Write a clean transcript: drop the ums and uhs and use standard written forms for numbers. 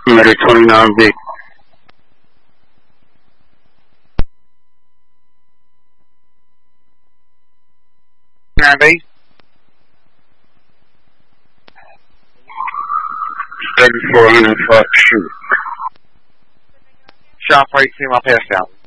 Medic 29B. B. 3400 Fox Shoot. Shop right, see my pass down.